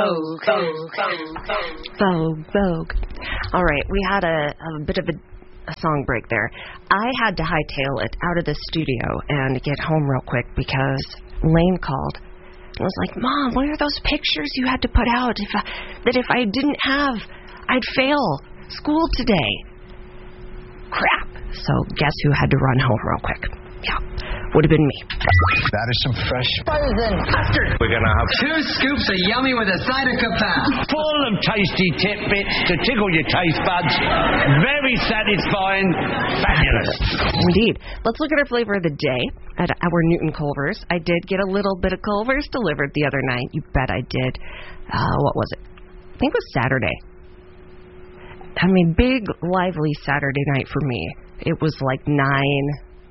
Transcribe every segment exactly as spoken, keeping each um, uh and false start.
Vogue. Vogue, Vogue. All right, we had a, a bit of a, a song break there. I had to hightail it out of the studio and get home real quick because Lane called and was like, Mom, what are those pictures you had to put out if I, that if I didn't have, I'd fail school today? Crap. So guess who had to run home real quick? Yeah, would have been me. That is some fresh frozen custard. We're going to have two scoops of yummy with a side of kapow. Full of tasty tidbits to tickle your taste buds. Very satisfying. Fabulous. Indeed. Let's look at our flavor of the day at our Newton Culver's. I did get a little bit of Culver's delivered the other night. You bet I did. Uh, what was it? I think it was Saturday. I mean, big, lively Saturday night for me. It was like nine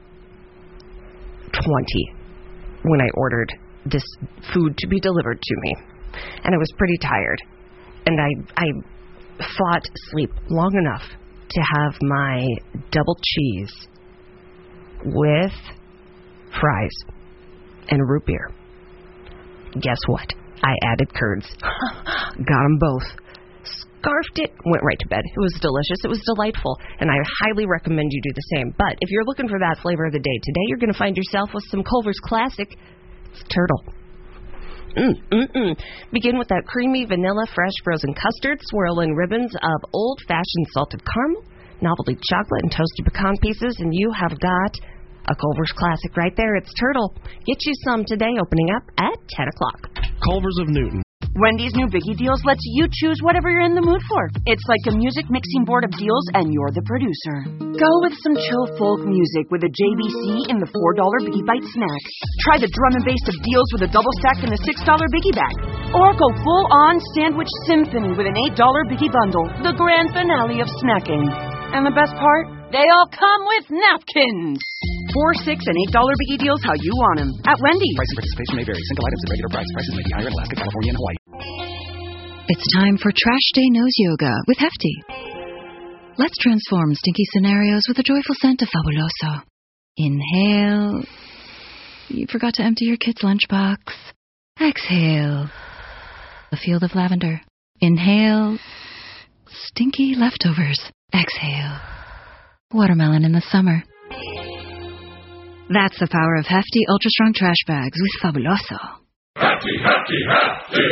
twenty when I ordered this food to be delivered to me. And I was pretty tired. And I, I fought sleep long enough to have my double cheese with fries and root beer. Guess what? I added curds. Got them both. Scarfed it, went right to bed. It was delicious. It was delightful, and I highly recommend you do the same. But if you're looking for that flavor of the day today, you're going to find yourself with some Culver's Classic. It's turtle. Mm, mm, mm. Begin with that creamy vanilla fresh frozen custard. Swirl in ribbons of old-fashioned salted caramel, novelty chocolate, and toasted pecan pieces, and you have got a Culver's Classic right there. It's turtle. Get you some today, opening up at ten o'clock. Culver's of Newton. Wendy's new Biggie Deals lets you choose whatever you're in the mood for. It's like a music mixing board of deals, and you're the producer. Go with some chill folk music with a J B C in the four dollar Biggie Bite snack. Try the drum and bass of deals with a double stack in the six dollar Biggie bag. Or go full-on sandwich symphony with an eight dollar Biggie bundle, the grand finale of snacking. And the best part? They all come with napkins. Four, six, and eight dollar Biggie Deals how you want them at Wendy's. Price and participation may vary. Single items at regular price. Prices may be higher in Alaska, California, and Hawaii. It's time for Trash Day Nose Yoga with Hefty. Let's transform stinky scenarios with a joyful scent of Fabuloso. Inhale. You forgot to empty your kid's lunchbox. Exhale. A field of lavender. Inhale. Stinky leftovers. Exhale. Watermelon in the summer. That's the power of Hefty Ultra Strong Trash Bags with Fabuloso. Hefty, Hefty, Hefty!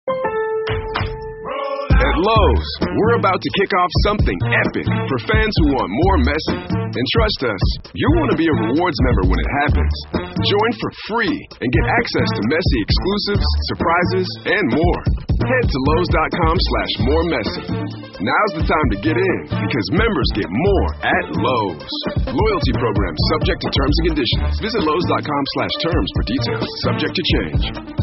At Lowe's, we're about to kick off something epic for fans who want more messy. And trust us, you'll want to be a rewards member when it happens. Join for free and get access to messy exclusives, surprises, and more. Head to Lowe's.com slash more messy. Now's the time to get in because members get more at Lowe's. Loyalty program subject to terms and conditions. Visit Lowe's.com slash terms for details. Subject to change.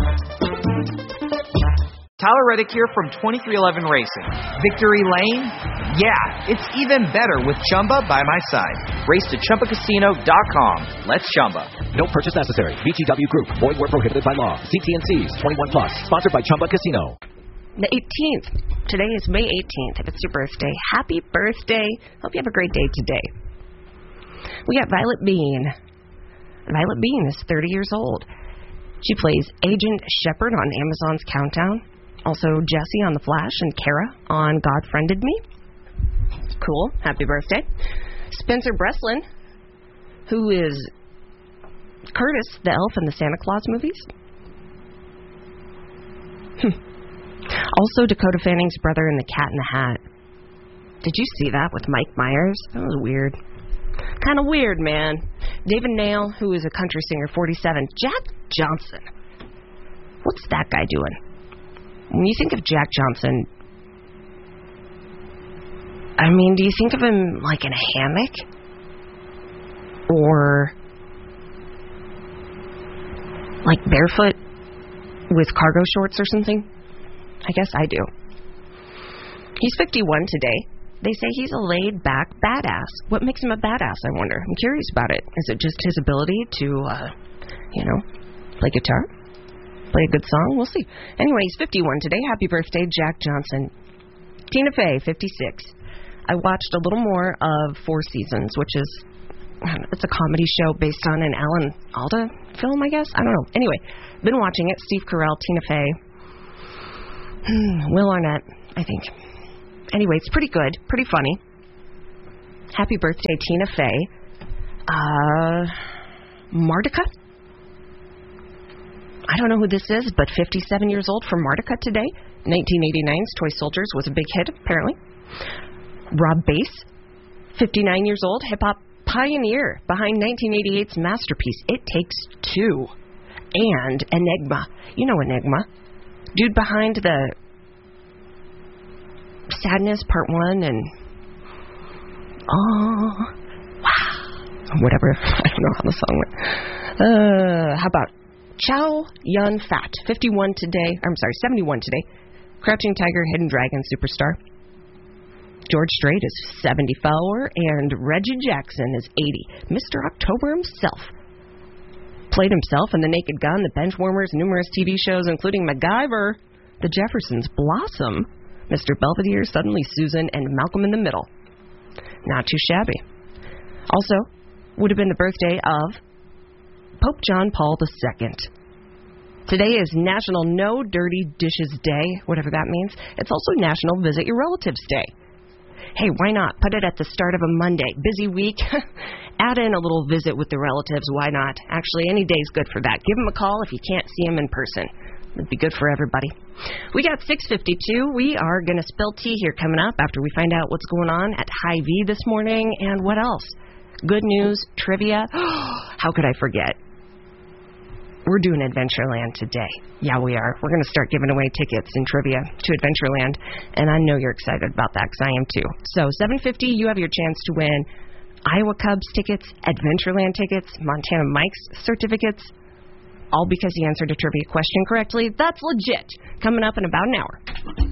Tyler Reddick here from twenty-three eleven Racing. Victory Lane? Yeah, it's even better with Chumba by my side. Race to Chumba Casino dot com. Let's Chumba. No purchase necessary. V G W Group. Void where prohibited by law. See T N Cs. twenty-one plus. Sponsored by Chumba Casino. The eighteenth. Today is May eighteenth. If it's your birthday, happy birthday. Hope you have a great day today. We got Violet Bean. Violet Bean is thirty years old. She plays Agent Shepard on Amazon's Countdown. Also Jessie on The Flash and Kara on God Friended Me. Cool. Happy birthday. Spencer Breslin, who is Curtis the Elf in the Santa Claus movies. Also Dakota Fanning's brother in The Cat in the Hat. Did you see that with Mike Myers? That was weird. Kind of weird, man. David Nail, who is a country singer, forty-seven. Jack Johnson. What's that guy doing? When you think of Jack Johnson, I mean, do you think of him like in a hammock? Or like barefoot with cargo shorts or something? I guess I do. He's fifty-one today. They say he's a laid-back badass. What makes him a badass, I wonder? I'm curious about it. Is it just his ability to, uh, you know, play guitar? Play a good song? We'll see. Anyway, he's fifty-one today. Happy birthday, Jack Johnson. Tina Fey, fifty-six. I watched a little more of Four Seasons, which is, I don't know, it's a comedy show based on an Alan Alda film, I guess? I don't know. Anyway, been watching it. Steve Carell, Tina Fey. Will Arnett, I think. Anyway, it's pretty good, pretty funny. Happy birthday, Tina Fey. Uh, Martica? I don't know who this is, but fifty-seven years old for Martica today. nineteen eighty-nine's Toy Soldiers was a big hit, apparently. Rob Bass, fifty-nine years old, hip-hop pioneer behind nineteen eighty-eight's masterpiece, It Takes Two. And Enigma. You know Enigma. Dude behind the Sadness Part One and Oh, wow. Whatever. I don't know how the song went. Uh, how about Chow Yun Fat, fifty-one today. I'm sorry, seventy-one today. Crouching Tiger, Hidden Dragon superstar. George Strait is seventy-four, and Reggie Jackson is eighty. Mister October himself. Played himself in The Naked Gun, The Benchwarmers, numerous T V shows, including MacGyver, The Jeffersons, Blossom, Mister Belvedere, Suddenly Susan, and Malcolm in the Middle. Not too shabby. Also, would have been the birthday of Pope John Paul the Second. Today is National No Dirty Dishes Day, whatever that means. It's also National Visit Your Relatives Day. Hey, why not? Put it at the start of a Monday. Busy week. Add in a little visit with the relatives. Why not? Actually, any day's good for that. Give them a call if you can't see them in person. It'd be good for everybody. We got six fifty-two. We are going to spill tea here coming up after we find out what's going on at Hy-Vee this morning. And what else? Good news, trivia. How could I forget? We're doing Adventureland today. Yeah, we are. We're going to start giving away tickets in trivia to Adventureland, and I know you're excited about that because I am too. So seven fifty, you have your chance to win Iowa Cubs tickets, Adventureland tickets, Montana Mike's certificates, all because you answered a trivia question correctly. That's legit. Coming up in about an hour.